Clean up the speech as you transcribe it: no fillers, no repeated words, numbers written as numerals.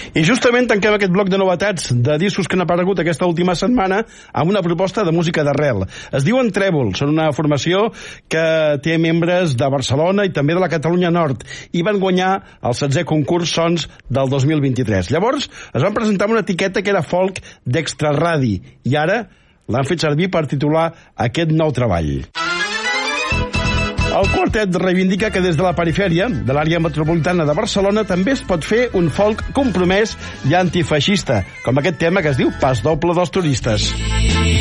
I justament tanquem aquest bloc de novetats de discos que han aparegut aquesta última setmana amb una proposta de música d'arrel. Es diuen Trèvol, són una formació que té membres de Barcelona i també de la Catalunya Nord i van guanyar el 16è concurs Sons del 2023. Llavors es van presentar amb una etiqueta que era folk d'Extraradi i ara l'han fet servir per titular aquest nou treball. El quartet reivindica que des de la perifèria de l'àrea metropolitana de Barcelona també es pot fer un folk compromès i antifeixista, com aquest tema que es diu Pas doble dels turistes.